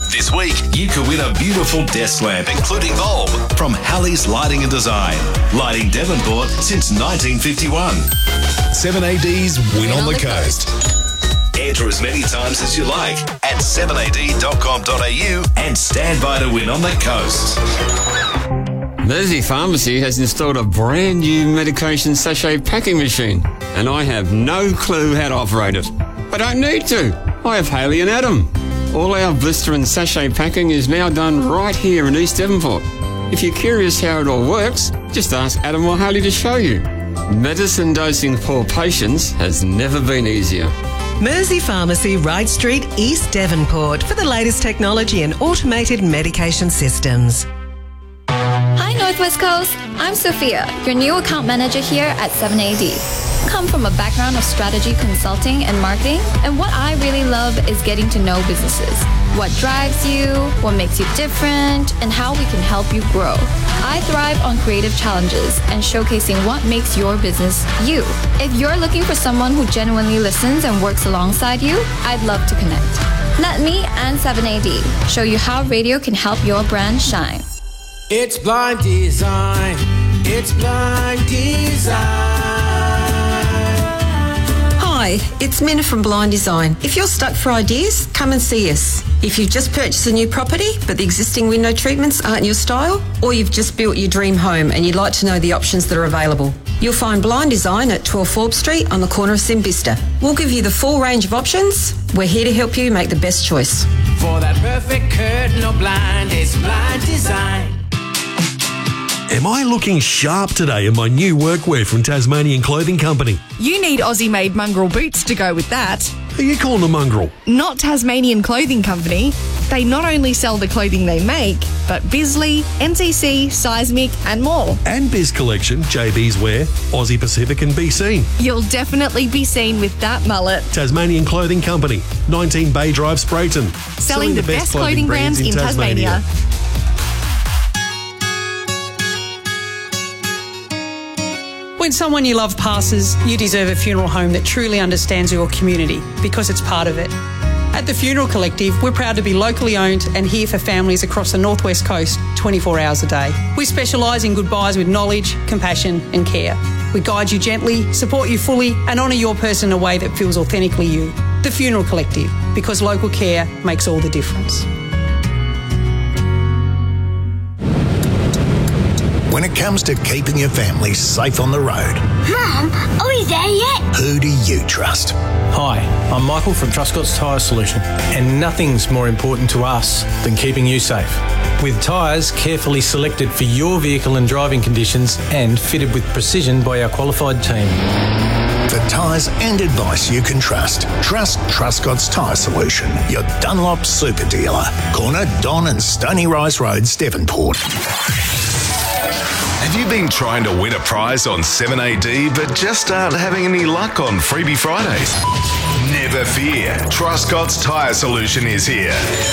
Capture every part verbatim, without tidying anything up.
This week, you could win a beautiful desk lamp, including bulb, from Halley's Lighting and Design. Lighting Devonport since nineteen fifty-one. seven A D's Win on the Coast. Enter as many times as you like at seven a d dot com dot a u and stand by to win on the coast. Mersey Pharmacy has installed a brand new medication sachet packing machine, and I have no clue how to operate it. I don't need to. I have Haley and Adam. All our blister and sachet packing is now done right here in East Devonport. If you're curious how it all works, just ask Adam or Haley to show you. Medicine dosing for patients has never been easier. Mersey Pharmacy, Wright Street, East Devonport, for the latest technology and automated medication systems. Hi Northwest Coast, I'm Sophia, your new account manager here at seven A D. Come from a background of strategy consulting and marketing, and what I really love is getting to know businesses. What drives you, what makes you different, and how we can help you grow. I thrive on creative challenges and showcasing what makes your business you. If you're looking for someone who genuinely listens and works alongside you, I'd love to connect. Let me and seven A D show you how radio can help your brand shine. It's Blind Design. It's Blind Design. Hi, it's Minna from Blind Design. If you're stuck for ideas, come and see us. If you've just purchased a new property but the existing window treatments aren't your style, or you've just built your dream home and you'd like to know the options that are available, you'll find Blind Design at twelve Forbes Street on the corner of Simbista. We'll give you the full range of options. We're here to help you make the best choice. For that perfect curtain or blind, it's Blind Design. Am I looking sharp today in my new workwear from Tasmanian Clothing Company? You need Aussie-made mongrel boots to go with that. Who are you calling a mongrel? Not Tasmanian Clothing Company. They not only sell the clothing they make, but Bisley, N C C, Seismic and more. And Biz Collection, J B's Wear, Aussie Pacific and Be Seen. You'll definitely be seen with that mullet. Tasmanian Clothing Company, nineteen Bay Drive, Sprayton. Selling, Selling the, the best, best clothing, clothing brands, brands in Tasmania. Tasmania. When someone you love passes, you deserve a funeral home that truly understands your community because it's part of it. At the Funeral Collective, we're proud to be locally owned and here for families across the Northwest Coast twenty-four hours a day. We specialise in goodbyes with knowledge, compassion and care. We guide you gently, support you fully and honour your person in a way that feels authentically you. The Funeral Collective, because local care makes all the difference. When it comes to keeping your family safe on the road, Mum, are we there yet? Who do you trust? Hi, I'm Michael from Truscott's Tyre Solution, and nothing's more important to us than keeping you safe. With tyres carefully selected for your vehicle and driving conditions and fitted with precision by our qualified team. For tyres and advice you can trust, trust Truscott's Tyre Solution, your Dunlop super dealer. Corner Don and Stony Rise Roads, Devonport. Have you been trying to win a prize on seven A D but just aren't having any luck on Freebie Fridays? Never fear, Truscott's Tyre Solution is here.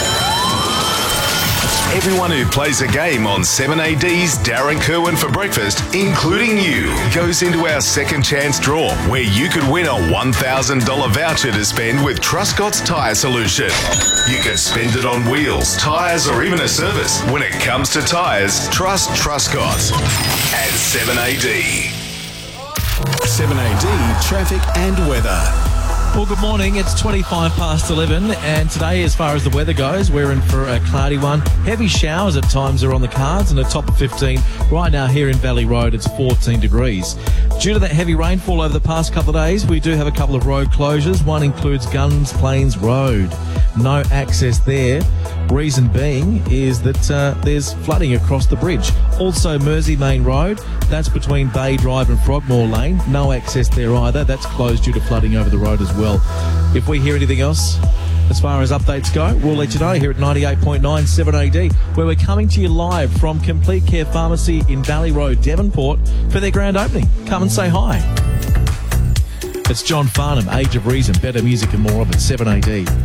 Everyone who plays a game on seven A D's Darren Kerwin for breakfast, including you, goes into our second chance draw where you could win a one thousand dollars voucher to spend with Truscott's Tyre Solution. You can spend it on wheels, tyres or even a service. When it comes to tyres, trust Truscott at seven A D. seven A D traffic and weather. Well, good morning. It's twenty-five past eleven, and today, as far as the weather goes, we're in for a cloudy one. Heavy showers at times are on the cards, and a top of fifteen. Right now here in Valley Road, it's fourteen degrees. Due to that heavy rainfall over the past couple of days, we do have a couple of road closures. One includes Guns Plains Road. No access there. Reason being is that uh, there's flooding across the bridge. Also, Mersey Main Road, that's between Bay Drive and Frogmore Lane. No access there either. That's closed due to flooding over the road as well. If we hear anything else as far as updates go, we'll let you know here at ninety-eight point nine seven A D, where we're coming to you live from Complete Care Pharmacy in Valley Road, Devonport, for their grand opening. Come and say hi. It's John Farnham, Age of Reason, better music and more of it, seven A D.